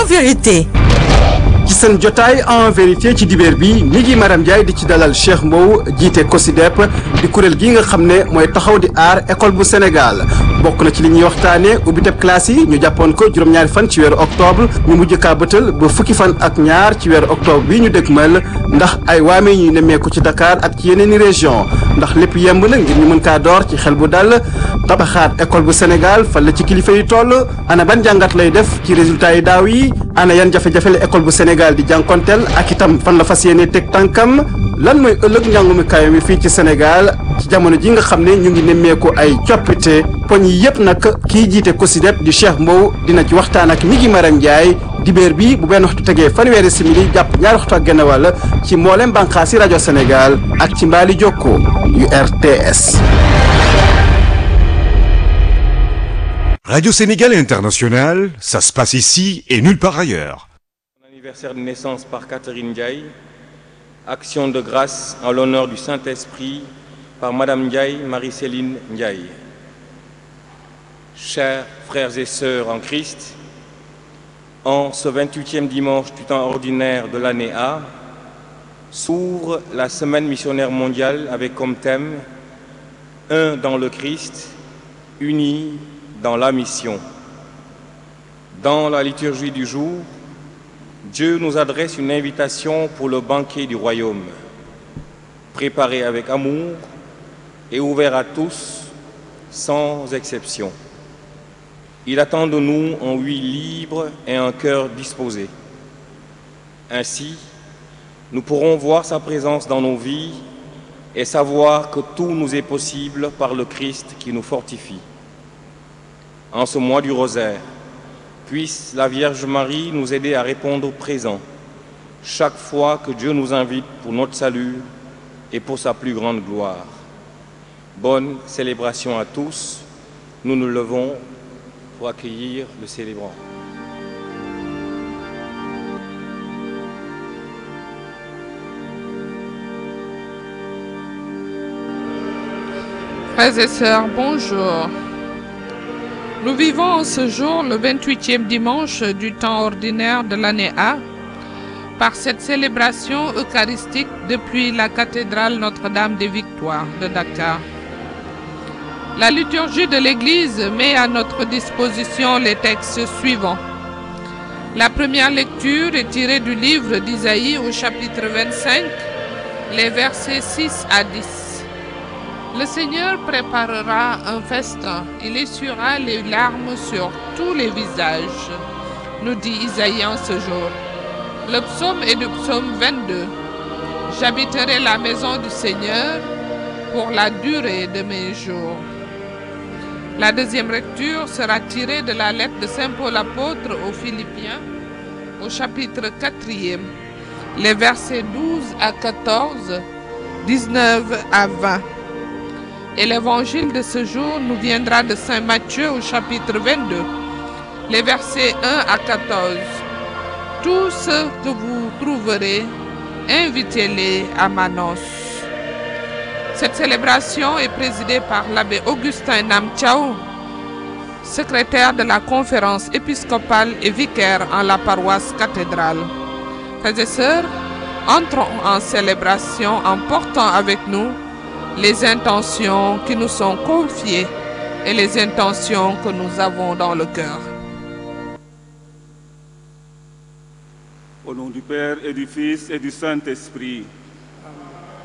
vérité. ci seen jotaay en vérité ci dibeer bi mi ngi Maram Ndiaye di ci dalal Cheikh Mbow jiite COSYDEP di kuréel gi nga xam ne mooy taxaw di aar école bu Sénégal bokk na ci li ñuy waxtaane ubbiteb classe yi ñu jàppoon ko juróom-ñaari fan ci weeru octobre ñu mujj kaa bëtal ba fukki fan ak ñaar ci weeru octobre bi ñu dëgmal ndax ay waame ñuy nemmeeku ci Dakar ak ci yeneen i région ndax lépp yemb na ngir ñu mën kaa door ci xel bu dal tabaxaat école bu Sénégal fan la ci kilifa yi toll ana ban jàngat lay def ci résultat yi daaw yi ana yan jafe-jafe la école bu Sénégal di jànkonteel ak itam fan la fas yéene teg tànkam lan mooy ëllëg njàngumi kayo mi fii ci Sénégal ci jamono ji nga xam ne ñu ngi nemmeeku ay coppite poñ yi yëpp nag kii jiite COSYDEP di Cheikh Mbow dina ci waxtaan ak mi ngi Maram Ndiaye dibéer bi bu benn waxtu tegee fanweeri simili jàpp ñaari waxtu ak genn wàll ci mboolem bànqaasi rajo Sénégal ak ci mbaali jokko yu RTS. Radio Sénégal International, ça se passe ici et nulle part ailleurs. Anniversaire de naissance par Catherine Ndiaye, action de grâce en l'honneur du Saint-Esprit par Madame Ndiaye, Marie-Céline Ndiaye. Chers frères et sœurs en Christ, en ce 28e dimanche du temps ordinaire de l'année A, s'ouvre la Semaine missionnaire mondiale avec comme thème « Un dans le Christ, unis dans la mission ». Dans la liturgie du jour, Dieu nous adresse une invitation pour le banquet du royaume, préparé avec amour et ouvert à tous, sans exception. Il attend de nous un oui libre et un cœur disposé. Ainsi, nous pourrons voir sa présence dans nos vies et savoir que tout nous est possible par le Christ qui nous fortifie. En ce mois du rosaire, puisse la Vierge Marie nous aider à répondre présent chaque fois que Dieu nous invite pour notre salut et pour sa plus grande gloire. Bonne célébration à tous. Nous nous levons pour accueillir le célébrant. Frères et sœurs, bonjour. Nous vivons en ce jour le 28e dimanche du temps ordinaire de l'année A par cette célébration eucharistique depuis la cathédrale Notre-Dame des Victoires de Dakar. La liturgie de l'Église met à notre disposition les textes suivants. La première lecture est tirée du livre d'Isaïe au chapitre 25, les versets 6 à 10. Le Seigneur préparera un festin, il essuiera les larmes sur tous les visages, nous dit Isaïe en ce jour. Le psaume est du psaume 22. J'habiterai la maison du Seigneur pour la durée de mes jours. La deuxième lecture sera tirée de la lettre de Saint Paul apôtre aux Philippiens, au chapitre 4e, les versets 12 à 14, 19 à 20. Et l'évangile de ce jour nous viendra de Saint Matthieu au chapitre 22, les versets 1 à 14. Tous ceux que vous trouverez, invitez-les à ma noce. Cette célébration est présidée par l'abbé Augustin Namchao, secrétaire de la conférence épiscopale et vicaire en la paroisse cathédrale. Frères et sœurs, entrons en célébration en portant avec nous les intentions qui nous sont confiées et les intentions que nous avons dans le cœur. Au nom du Père et du Fils et du Saint-Esprit.